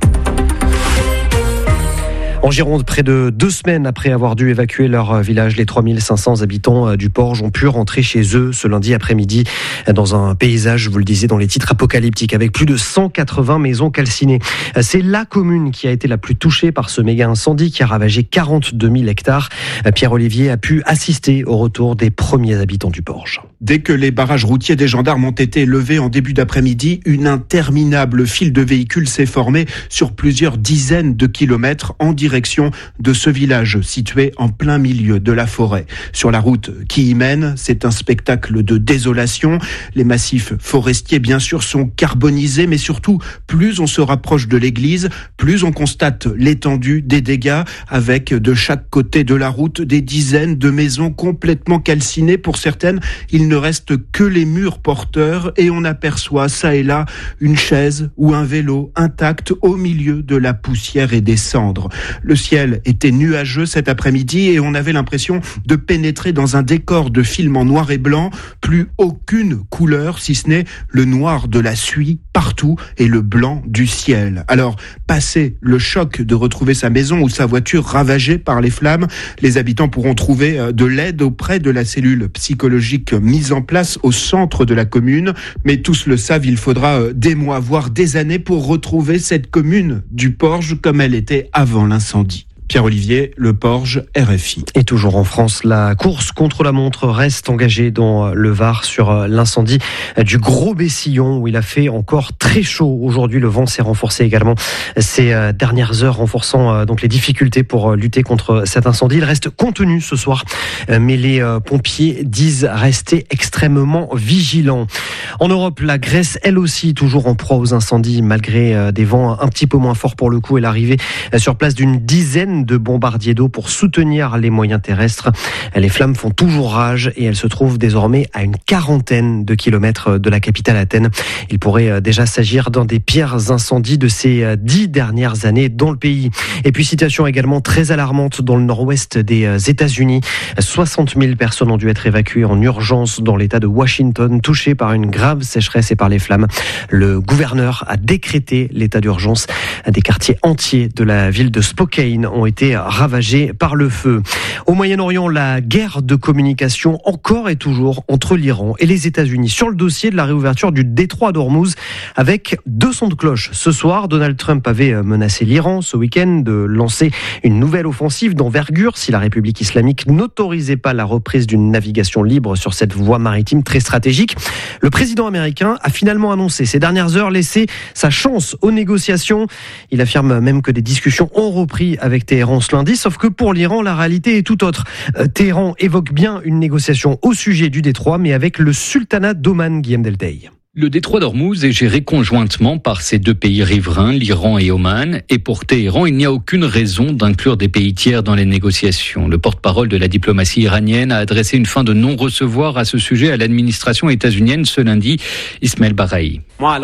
En Gironde, près de deux semaines après avoir dû évacuer leur village, les trois mille cinq cents habitants du Porge ont pu rentrer chez eux ce lundi après-midi dans un paysage, je vous le disais, dans les titres apocalyptiques, avec plus de cent quatre-vingts maisons calcinées. C'est la commune qui a été la plus touchée par ce méga incendie qui a ravagé quarante-deux mille hectares. Pierre-Olivier a pu assister au retour des premiers habitants du Porge. Dès que les barrages routiers des gendarmes ont été levés en début d'après-midi, une interminable file de véhicules s'est formée sur plusieurs dizaines de kilomètres en direction de ce village situé en plein milieu de la forêt. Sur la route qui y mène, c'est un spectacle de désolation. Les massifs forestiers, bien sûr, sont carbonisés, mais surtout, plus on se rapproche de l'église, plus on constate l'étendue des dégâts, avec de chaque côté de la route des dizaines de maisons complètement calcinées. Pour certaines, il ne reste que les murs porteurs et on aperçoit ça et là une chaise ou un vélo intact au milieu de la poussière et des cendres. Le ciel était nuageux cet après-midi et on avait l'impression de pénétrer dans un décor de film en noir et blanc, plus aucune couleur si ce n'est le noir de la suie partout et le blanc du ciel. Alors, passé le choc de retrouver sa maison ou sa voiture ravagée par les flammes, les habitants pourront trouver de l'aide auprès de la cellule psychologique mise en place au centre de la commune. Mais tous le savent, il faudra des mois, voire des années pour retrouver cette commune du Porge comme elle était avant l'incendie. Pierre-Olivier, Le Porge, R F I. Et toujours en France, la course contre la montre reste engagée dans le Var sur l'incendie du Gros Bessillon où il a fait encore très chaud. Aujourd'hui, le vent s'est renforcé également ces dernières heures, renforçant donc les difficultés pour lutter contre cet incendie. Il reste contenu ce soir, mais les pompiers disent rester extrêmement vigilants. En Europe, la Grèce, elle aussi, toujours en proie aux incendies, malgré des vents un petit peu moins forts pour le coup, et l'arrivée sur place d'une dizaine de bombardiers d'eau pour soutenir les moyens terrestres. Les flammes font toujours rage et elles se trouvent désormais à une quarantaine de kilomètres de la capitale Athènes. Il pourrait déjà s'agir d'un des pires incendies de ces dix dernières années dans le pays. Et puis situation également très alarmante dans le nord-ouest des États-Unis. soixante mille personnes ont dû être évacuées en urgence dans l'État de Washington, touché par une grave sécheresse et par les flammes. Le gouverneur a décrété l'état d'urgence. Des quartiers entiers de la ville de Spokane ont été ravagés par le feu. Au Moyen-Orient, la guerre de communication encore et toujours entre l'Iran et les États-Unis sur le dossier de la réouverture du détroit d'Ormuz avec deux sons de cloche. Ce soir, Donald Trump avait menacé l'Iran ce week-end de lancer une nouvelle offensive d'envergure si la République islamique n'autorisait pas la reprise d'une navigation libre sur cette voie maritime très stratégique. Le président américain a finalement annoncé ces dernières heures laisser sa chance aux négociations. Il affirme même que des discussions ont repris avec Téhéran ce lundi, sauf que pour l'Iran, la réalité est tout autre. Euh, Téhéran évoque bien une négociation au sujet du détroit, mais avec le sultanat d'Oman, Guillaume Delteil. Le détroit d'Ormuz est géré conjointement par ces deux pays riverains, l'Iran et Oman. Et pour Téhéran, il n'y a aucune raison d'inclure des pays tiers dans les négociations. Le porte-parole de la diplomatie iranienne a adressé une fin de non-recevoir à ce sujet à l'administration états-unienne ce lundi, Ismaël Baraï.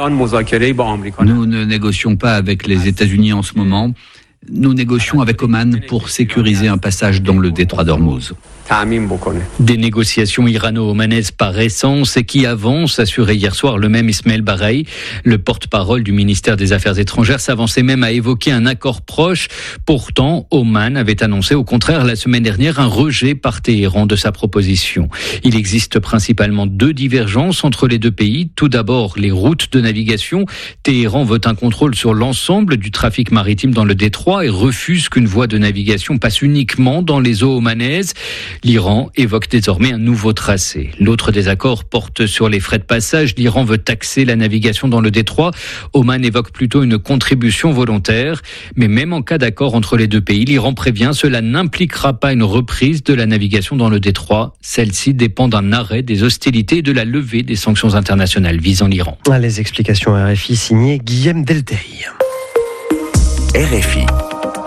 Nous ne négocions pas avec les États-Unis en ce moment. Nous négocions avec Oman pour sécuriser un passage dans le détroit d'Ormuz. Des négociations irano-omanaises par essence et qui avancent, assurait hier soir le même Ismaël Bareï. Le porte-parole du ministère des Affaires étrangères s'avançait même à évoquer un accord proche. Pourtant, Oman avait annoncé au contraire la semaine dernière un rejet par Téhéran de sa proposition. Il existe principalement deux divergences entre les deux pays. Tout d'abord, les routes de navigation. Téhéran veut un contrôle sur l'ensemble du trafic maritime dans le détroit et refuse qu'une voie de navigation passe uniquement dans les eaux omanaises. L'Iran évoque désormais un nouveau tracé. L'autre désaccord porte sur les frais de passage. L'Iran veut taxer la navigation dans le détroit. Oman évoque plutôt une contribution volontaire. Mais même en cas d'accord entre les deux pays, l'Iran prévient cela n'impliquera pas une reprise de la navigation dans le détroit. Celle-ci dépend d'un arrêt des hostilités et de la levée des sanctions internationales visant l'Iran. Les explications R F I signées Guillaume Delteil. R F I.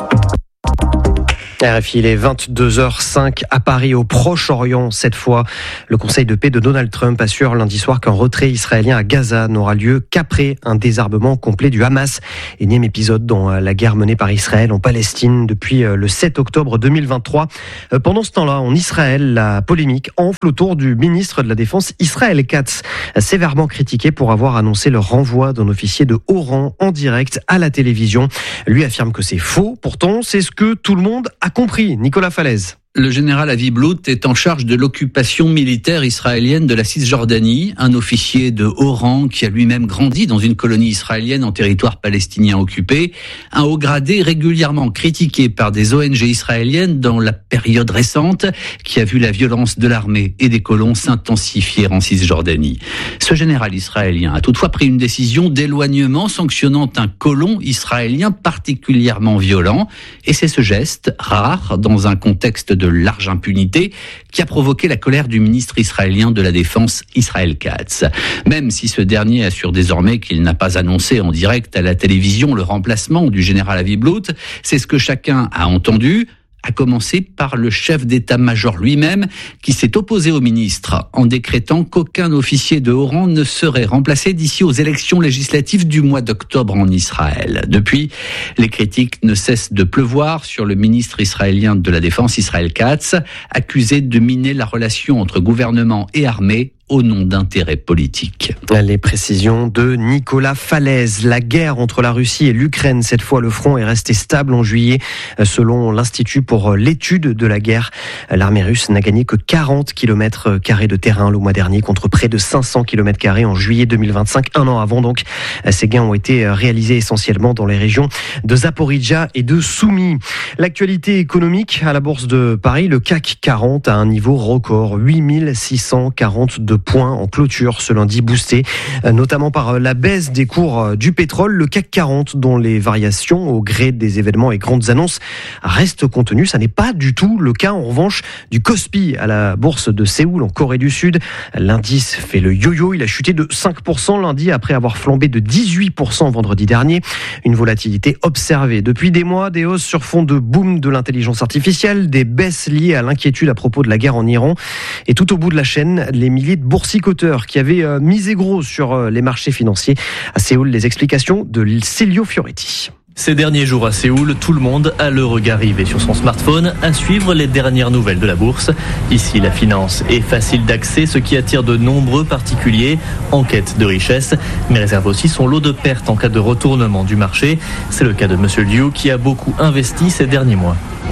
R F I, il est vingt-deux heures cinq à Paris, au Proche-Orient. Cette fois, le Conseil de paix de Donald Trump assure lundi soir qu'un retrait israélien à Gaza n'aura lieu qu'après un désarmement complet du Hamas. Énième épisode dans la guerre menée par Israël en Palestine depuis le sept octobre deux mille vingt-trois. Pendant ce temps-là, en Israël, la polémique enfle autour du ministre de la Défense Israël Katz, sévèrement critiqué pour avoir annoncé le renvoi d'un officier de haut rang en direct à la télévision. Lui affirme que c'est faux. Pourtant, c'est ce que tout le monde a compris. Nicolas Falaise. Le général Avi Blout est en charge de l'occupation militaire israélienne de la Cisjordanie, un officier de haut rang qui a lui-même grandi dans une colonie israélienne en territoire palestinien occupé, un haut gradé régulièrement critiqué par des O N G israéliennes dans la période récente qui a vu la violence de l'armée et des colons s'intensifier en Cisjordanie. Ce général israélien a toutefois pris une décision d'éloignement sanctionnant un colon israélien particulièrement violent, et c'est ce geste, rare dans un contexte de large impunité, qui a provoqué la colère du ministre israélien de la Défense, Israël Katz. Même si ce dernier assure désormais qu'il n'a pas annoncé en direct à la télévision le remplacement du général Avi Blout, c'est ce que chacun a entendu, à commencer par le chef d'état-major lui-même, qui s'est opposé au ministre en décrétant qu'aucun officier de haut rang ne serait remplacé d'ici aux élections législatives du mois d'octobre en Israël. Depuis, les critiques ne cessent de pleuvoir sur le ministre israélien de la Défense, Israël Katz, accusé de miner la relation entre gouvernement et armée au nom d'intérêts politiques. Les précisions de Nicolas Falaise. La guerre entre la Russie et l'Ukraine, cette fois le front est resté stable en juillet. Selon l'Institut pour l'étude de la guerre, l'armée russe n'a gagné que quarante kilomètres carrés de terrain le mois dernier contre près de cinq cents kilomètres carrés en juillet deux mille vingt-cinq, un an avant donc. Ces gains ont été réalisés essentiellement dans les régions de Zaporijia et de Soumy. L'actualité économique à la Bourse de Paris, le C A C quarante à un niveau record, huit mille six cent quarante-deux points en clôture ce lundi, boosté notamment par la baisse des cours du pétrole. Le C A C quarante, dont les variations au gré des événements et grandes annonces restent contenues. Ça n'est pas du tout le cas en revanche du Kospi à la bourse de Séoul en Corée du Sud. L'indice fait le yo-yo, il a chuté de cinq pour cent lundi après avoir flambé de dix-huit pour cent vendredi dernier. Une volatilité observée depuis des mois, des hausses sur fond de boom de l'intelligence artificielle, des baisses liées à l'inquiétude à propos de la guerre en Iran. Et tout au bout de la chaîne, les milliers de boursicoteurs qui avaient euh, misé gros sur euh, les marchés financiers. À Séoul, les explications de Celio Fioretti. Ces derniers jours à Séoul, tout le monde a le regard rivé sur son smartphone à suivre les dernières nouvelles de la bourse. Ici, la finance est facile d'accès, ce qui attire de nombreux particuliers en quête de richesse, mais réserve aussi son lot de pertes en cas de retournement du marché. C'est le cas de Monsieur Liu qui a beaucoup investi ces derniers mois.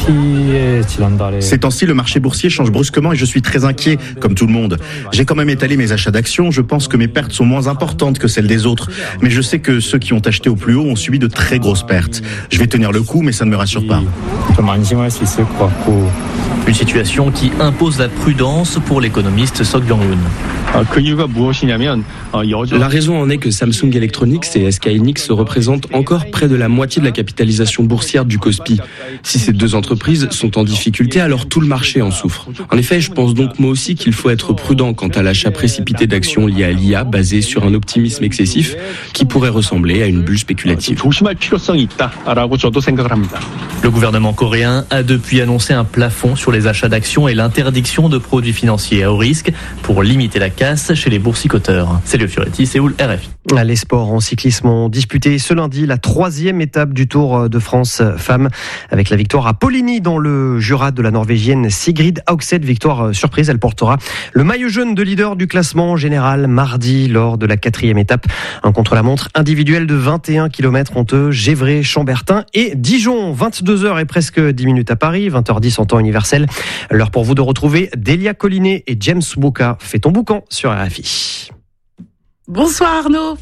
Ces temps-ci, le marché boursier change brusquement et je suis très inquiet, comme tout le monde. J'ai quand même étalé mes achats d'actions, je pense que mes pertes sont moins importantes que celles des autres. Mais je sais que ceux qui ont acheté au plus haut ont subi de très grosses pertes. Je vais tenir le coup, mais ça ne me rassure pas. Une situation qui impose la prudence pour l'économiste Sok Byung-yoon. La raison en est que Samsung Electronics et S K Hynix représentent encore près de la moitié de la capitalisation boursière du Kospi. Si ces deux entreprises sont en difficulté, alors tout le marché en souffre. En effet, je pense donc moi aussi qu'il faut être prudent quant à l'achat précipité d'actions liées à l'I A basé sur un optimisme excessif qui pourrait ressembler à une bulle spéculative. Le gouvernement coréen a depuis annoncé un plafond sur les achats d'actions et l'interdiction de produits financiers à haut risque pour limiter la casse chez les boursicoteurs. C'est Léo Fioretti, Séoul, R F I. Les sports en cyclisme ont disputé ce lundi la troisième étape du Tour de France femmes avec la victoire à Poligny dans le Jura de la Norvégienne Sigrid Haugset. Victoire surprise, elle portera le maillot jaune de leader du classement général mardi lors de la quatrième étape. Un contre-la-montre individuel de vingt et un kilomètres entre Gévray, Chambertin et Dijon. vingt-deux heures et presque dix minutes à Paris, vingt heures dix en temps universel. L'heure pour vous de retrouver Delia Collinet et James Bouka. Fais ton boucan sur R F I. Bonsoir Arnaud.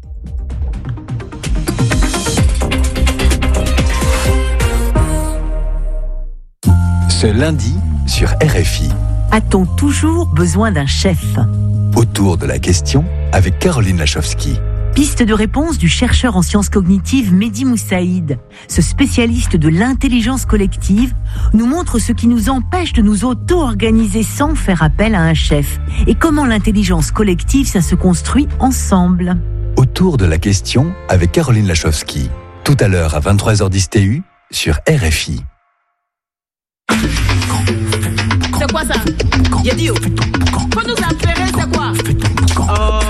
Ce lundi sur R F I. A-t-on toujours besoin d'un chef ? Autour de la question avec Caroline Lachowski. Piste de réponse du chercheur en sciences cognitives Mehdi Moussaïd. Ce spécialiste de l'intelligence collective nous montre ce qui nous empêche de nous auto-organiser sans faire appel à un chef. Et comment l'intelligence collective, ça se construit ensemble. Autour de la question avec Caroline Lachowski. Tout à l'heure à vingt-trois heures dix T U sur R F I. C'est quoi ça? Yadio. Faut nous appeler, c'est quoi? Oh.